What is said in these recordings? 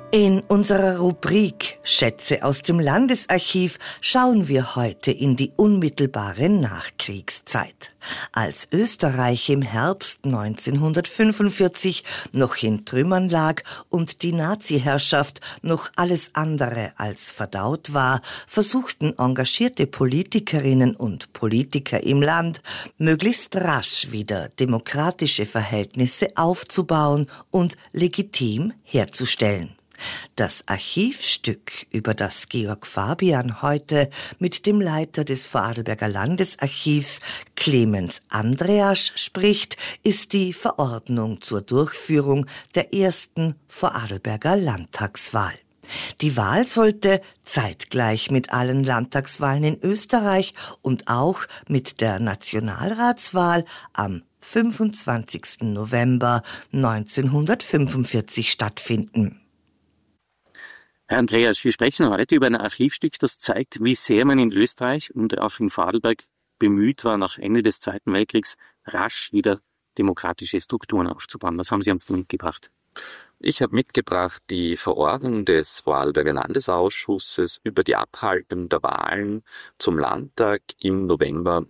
In unserer Rubrik Schätze aus dem Landesarchiv schauen wir heute in die unmittelbare Nachkriegszeit. Als Österreich im Herbst 1945 noch in Trümmern lag und die Nazi-Herrschaft noch alles andere als verdaut war, versuchten engagierte Politikerinnen und Politiker im Land, möglichst rasch wieder demokratische Verhältnisse aufzubauen und legitim herzustellen. Das Archivstück, über das Georg Fabian heute mit dem Leiter des Vorarlberger Landesarchivs, Clemens Andreasch, spricht, ist die Verordnung zur Durchführung der ersten Vorarlberger Landtagswahl. Die Wahl sollte zeitgleich mit allen Landtagswahlen in Österreich und auch mit der Nationalratswahl am 25. November 1945 stattfinden. Herr Andreasch, wir sprechen heute über ein Archivstück, das zeigt, wie sehr man in Österreich und auch in Vorarlberg bemüht war, nach Ende des Zweiten Weltkriegs rasch wieder demokratische Strukturen aufzubauen. Was haben Sie uns da mitgebracht? Ich habe mitgebracht die Verordnung des Vorarlberger Landesausschusses über die Abhaltung der Wahlen zum Landtag im November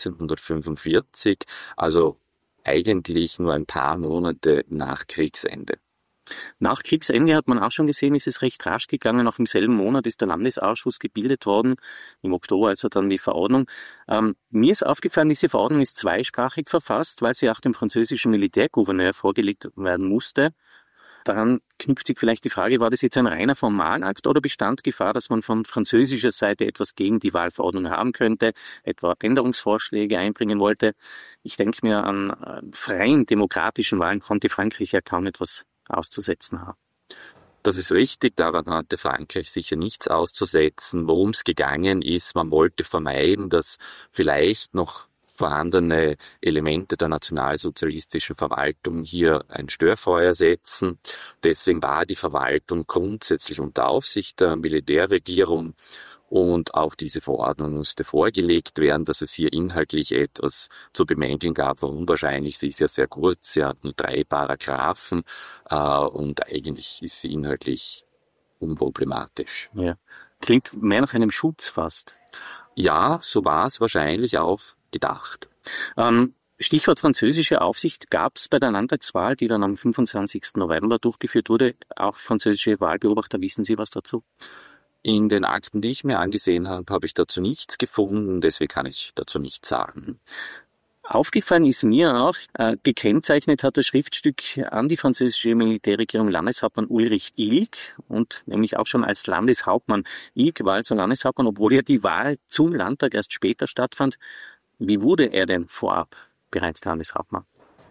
1945, also eigentlich nur ein paar Monate nach Kriegsende. Nach Kriegsende hat man auch schon gesehen, ist es recht rasch gegangen. Noch im selben Monat ist der Landesausschuss gebildet worden, im Oktober also dann die Verordnung. Mir ist aufgefallen, diese Verordnung ist zweisprachig verfasst, weil sie auch dem französischen Militärgouverneur vorgelegt werden musste. Daran knüpft sich vielleicht die Frage, war das jetzt ein reiner Formalakt oder bestand Gefahr, dass man von französischer Seite etwas gegen die Wahlverordnung haben könnte, etwa Änderungsvorschläge einbringen wollte? Ich denke mir, an freien demokratischen Wahlen konnte Frankreich ja kaum etwas auszusetzen haben. Das ist richtig, daran hatte Frankreich sicher nichts auszusetzen. Worum es gegangen ist, man wollte vermeiden, dass vielleicht noch vorhandene Elemente der nationalsozialistischen Verwaltung hier ein Störfeuer setzen. Deswegen war die Verwaltung grundsätzlich unter Aufsicht der Militärregierung und auch diese Verordnung musste vorgelegt werden, dass es hier inhaltlich etwas zu bemängeln gab. Unwahrscheinlich, sie ist ja sehr kurz, sie hat nur 3 Paragraphen und eigentlich ist sie inhaltlich unproblematisch. Ja. Klingt mehr nach einem Schutz fast. Ja, so war es wahrscheinlich auch gedacht. Stichwort französische Aufsicht, gab es bei der Landtagswahl, die dann am 25. November durchgeführt wurde, auch französische Wahlbeobachter. Wissen Sie was dazu? In den Akten, die ich mir angesehen habe, habe ich dazu nichts gefunden, deswegen kann ich dazu nichts sagen. Aufgefallen ist mir auch, gekennzeichnet hat das Schriftstück an die französische Militärregierung Landeshauptmann Ulrich Ilg und nämlich auch schon als Landeshauptmann. Ilg war also Landeshauptmann, obwohl ja die Wahl zum Landtag erst später stattfand. Wie wurde er denn vorab bereits Landeshauptmann?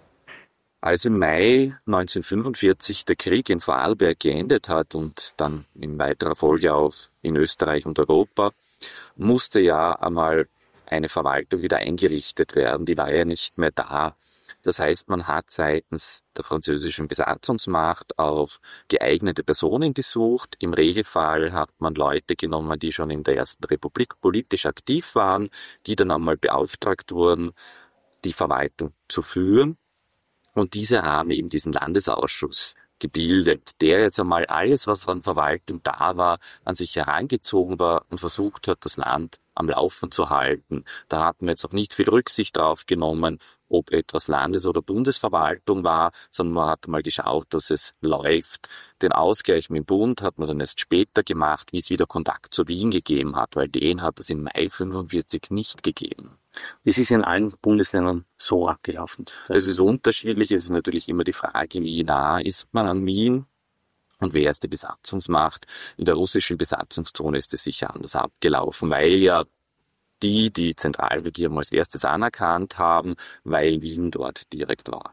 Als im Mai 1945 der Krieg in Vorarlberg geendet hat und dann in weiterer Folge auch in Österreich und Europa, musste ja einmal eine Verwaltung wieder eingerichtet werden. Die war ja nicht mehr da. Das heißt, man hat seitens der französischen Besatzungsmacht auf geeignete Personen gesucht. Im Regelfall hat man Leute genommen, die schon in der Ersten Republik politisch aktiv waren, die dann einmal beauftragt wurden, die Verwaltung zu führen. Und diese haben eben diesen Landesausschuss gebildet, der jetzt einmal alles, was von Verwaltung da war, an sich herangezogen war und versucht hat, das Land am Laufen zu halten. Da hat man jetzt auch nicht viel Rücksicht drauf genommen, ob etwas Landes- oder Bundesverwaltung war, sondern man hat mal geschaut, dass es läuft. Den Ausgleich mit dem Bund hat man dann erst später gemacht, wie es wieder Kontakt zu Wien gegeben hat, weil den hat es im Mai 1945 nicht gegeben. Es ist in allen Bundesländern so abgelaufen. Es ist unterschiedlich, es ist natürlich immer die Frage, wie nah ist man an Wien und wer ist die Besatzungsmacht. In der russischen Besatzungszone ist es sicher anders abgelaufen, weil ja die Zentralregierung als erstes anerkannt haben, weil Wien dort direkt war.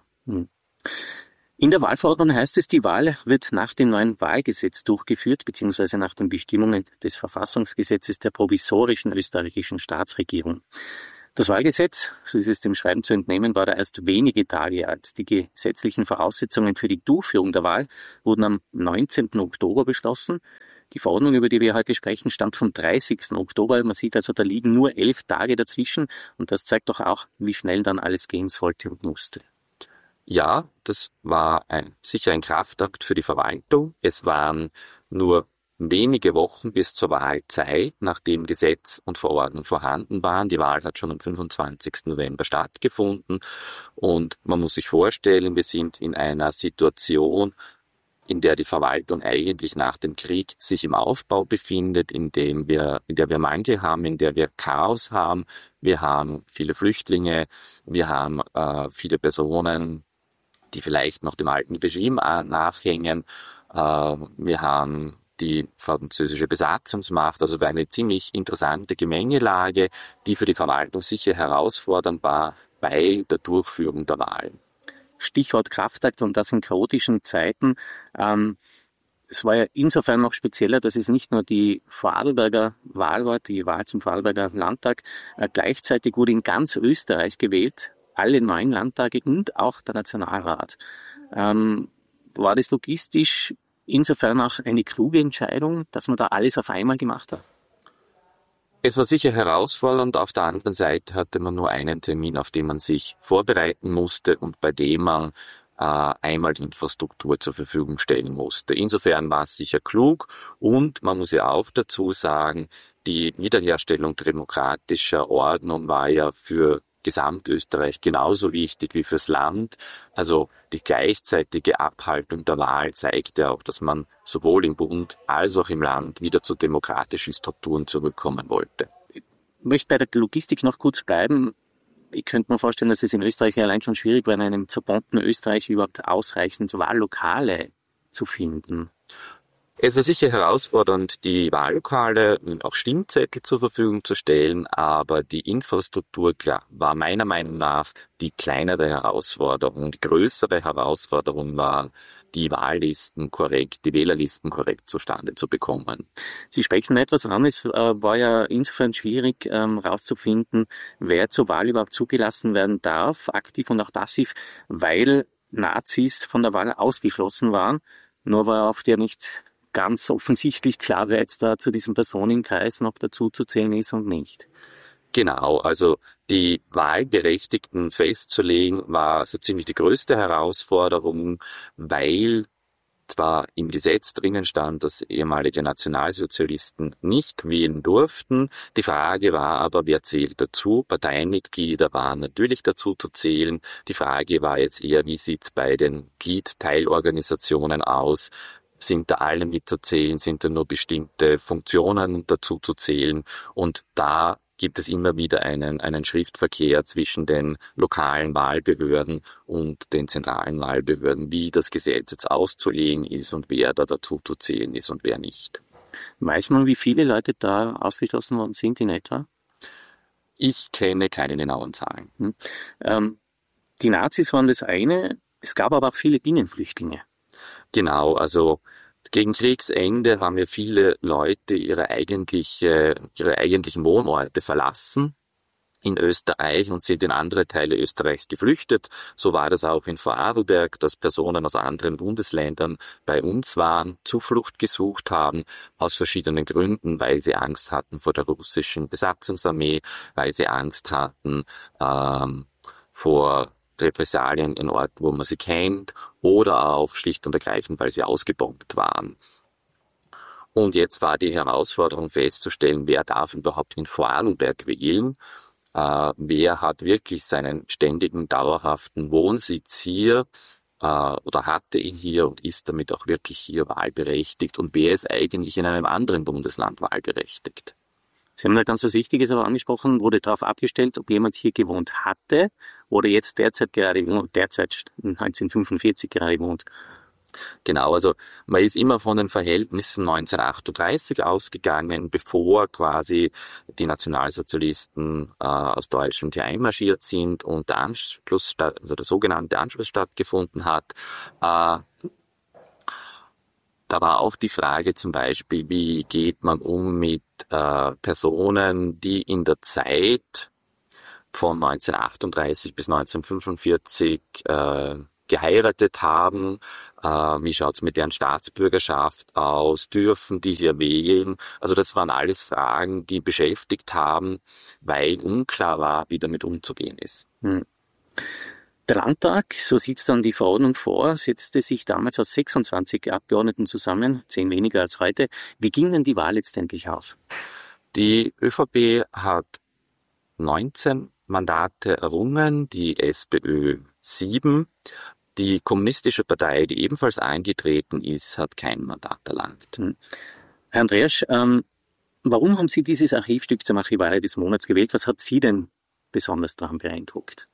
In der Wahlverordnung heißt es, die Wahl wird nach dem neuen Wahlgesetz durchgeführt, beziehungsweise nach den Bestimmungen des Verfassungsgesetzes der provisorischen österreichischen Staatsregierung. Das Wahlgesetz, so ist es dem Schreiben zu entnehmen, war da erst wenige Tage alt. Die gesetzlichen Voraussetzungen für die Durchführung der Wahl wurden am 19. Oktober beschlossen. Die Verordnung, über die wir heute sprechen, stammt vom 30. Oktober. Man sieht also, da liegen nur 11 Tage dazwischen und das zeigt doch auch, wie schnell dann alles gehen sollte und musste. Ja, das war sicher ein Kraftakt für die Verwaltung. Es waren nur wenige Wochen bis zur Wahlzeit, nachdem Gesetz und Verordnung vorhanden waren. Die Wahl hat schon am 25. November stattgefunden und man muss sich vorstellen, wir sind in einer Situation, in der die Verwaltung eigentlich nach dem Krieg sich im Aufbau befindet, in der wir Mangel haben, in der wir Chaos haben. Wir haben viele Flüchtlinge, wir haben viele Personen, die vielleicht noch dem alten Regime nachhängen. Wir haben die französische Besatzungsmacht, also eine ziemlich interessante Gemengelage, die für die Verwaltung sicher herausfordernd war bei der Durchführung der Wahlen. Stichwort Kraftakt und das in chaotischen Zeiten. Es war ja insofern noch spezieller, dass es nicht nur die Vorarlberger Wahl war, die Wahl zum Vorarlberger Landtag, gleichzeitig wurde in ganz Österreich gewählt, alle 9 Landtage und auch der Nationalrat. War das logistisch insofern auch eine kluge Entscheidung, dass man da alles auf einmal gemacht hat? Es war sicher herausfordernd. Auf der anderen Seite hatte man nur einen Termin, auf den man sich vorbereiten musste und bei dem man einmal die Infrastruktur zur Verfügung stellen musste. Insofern war es sicher klug und man muss ja auch dazu sagen, die Wiederherstellung demokratischer Ordnung war ja für Gesamtösterreich genauso wichtig wie fürs Land. Also die gleichzeitige Abhaltung der Wahl zeigte auch, dass man sowohl im Bund als auch im Land wieder zu demokratischen Strukturen zurückkommen wollte. Ich möchte bei der Logistik noch kurz bleiben. Ich könnte mir vorstellen, dass es in Österreich allein schon schwierig war, in einem zerbombten Österreich überhaupt ausreichend Wahllokale zu finden. Es war sicher herausfordernd, die Wahllokale und auch Stimmzettel zur Verfügung zu stellen, aber die Infrastruktur, klar, war meiner Meinung nach die kleinere Herausforderung. Die größere Herausforderung war, die Wahllisten korrekt, die Wählerlisten korrekt zustande zu bekommen. Sie sprechen etwas an, es war ja insofern schwierig herauszufinden, wer zur Wahl überhaupt zugelassen werden darf, aktiv und auch passiv, weil Nazis von der Wahl ausgeschlossen waren. Nur war oft ja nicht ganz offensichtlich klar, wer jetzt da zu diesem Personenkreis noch dazu zu zählen ist und nicht. Genau, also die Wahlberechtigten festzulegen war so ziemlich die größte Herausforderung, weil zwar im Gesetz drinnen stand, dass ehemalige Nationalsozialisten nicht wählen durften. Die Frage war aber, wer zählt dazu? Parteimitglieder waren natürlich dazu zu zählen. Die Frage war jetzt eher, wie sieht's bei den Gliedteilorganisationen aus? Sind da alle mitzuzählen? Sind da nur bestimmte Funktionen dazu zu zählen? Und da gibt es immer wieder einen Schriftverkehr zwischen den lokalen Wahlbehörden und den zentralen Wahlbehörden, wie das Gesetz jetzt auszulegen ist und wer da dazu zu zählen ist und wer nicht. Weiß man, wie viele Leute da ausgeschlossen worden sind in etwa? Ich kenne keine genauen Zahlen. Die Nazis waren das eine, es gab aber auch viele Binnenflüchtlinge. Genau, also gegen Kriegsende haben ja viele Leute ihre eigentlichen Wohnorte verlassen in Österreich und sind in andere Teile Österreichs geflüchtet. So war das auch in Vorarlberg, dass Personen aus anderen Bundesländern bei uns waren, Zuflucht gesucht haben, aus verschiedenen Gründen, weil sie Angst hatten vor der russischen Besatzungsarmee, weil sie Angst hatten vor Repressalien in Orten, wo man sie kennt, oder auch schlicht und ergreifend, weil sie ausgebombt waren. Und jetzt war die Herausforderung festzustellen, wer darf überhaupt in Vorarlberg wählen, wer hat wirklich seinen ständigen, dauerhaften Wohnsitz hier oder hatte ihn hier und ist damit auch wirklich hier wahlberechtigt und wer ist eigentlich in einem anderen Bundesland wahlberechtigt. Sie haben da ganz was Wichtiges aber angesprochen, wurde darauf abgestellt, ob jemand hier gewohnt hatte oder jetzt derzeit 1945 gerade wohnt. Genau, also man ist immer von den Verhältnissen 1938 ausgegangen, bevor quasi die Nationalsozialisten aus Deutschland hier einmarschiert sind und der sogenannte Anschluss stattgefunden hat. Da war auch die Frage zum Beispiel, wie geht man um mit Personen, die in der Zeit von 1938 bis 1945 geheiratet haben, wie schaut's mit deren Staatsbürgerschaft aus, dürfen die hier wählen? Also das waren alles Fragen, die beschäftigt haben, weil unklar war, wie damit umzugehen ist. Der Landtag, so sieht es dann die Verordnung vor, setzte sich damals aus 26 Abgeordneten zusammen, 10 weniger als heute. Wie ging denn die Wahl letztendlich aus? Die ÖVP hat 19 Mandate errungen, die SPÖ 7. Die Kommunistische Partei, die ebenfalls eingetreten ist, hat kein Mandat erlangt. Herr Andreasch, warum haben Sie dieses Archivstück zum Archivarie des Monats gewählt? Was hat Sie denn besonders daran beeindruckt?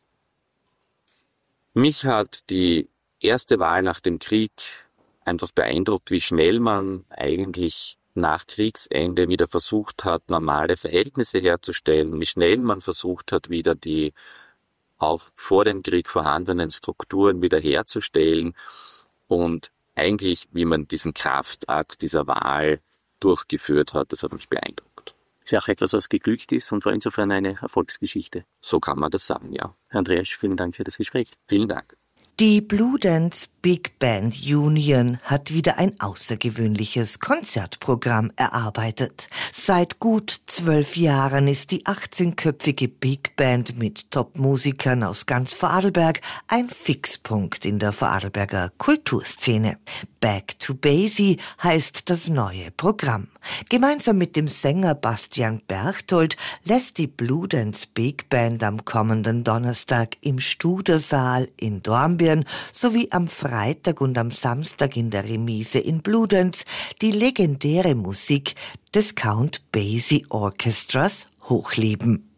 Mich hat die erste Wahl nach dem Krieg einfach beeindruckt, wie schnell man eigentlich nach Kriegsende wieder versucht hat, normale Verhältnisse herzustellen, wie schnell man versucht hat, wieder die auch vor dem Krieg vorhandenen Strukturen wiederherzustellen und eigentlich, wie man diesen Kraftakt dieser Wahl durchgeführt hat, das hat mich beeindruckt. Ist ja auch etwas, was geglückt ist und war insofern eine Erfolgsgeschichte. So kann man das sagen, ja. Herr Andreasch, vielen Dank für das Gespräch. Vielen Dank. Die Bluedance Big Band Union hat wieder ein außergewöhnliches Konzertprogramm erarbeitet. Seit gut 12 Jahren ist die 18-köpfige Big Band mit Top-Musikern aus ganz Vorarlberg ein Fixpunkt in der Vorarlberger Kulturszene. Back to Basie heißt das neue Programm. Gemeinsam mit dem Sänger Bastian Berchtold lässt die Bluedance Big Band am kommenden Donnerstag im Studersaal in Dornbirn sowie am Freitag und am Samstag in der Remise in Bludenz die legendäre Musik des Count Basie Orchestras hochleben.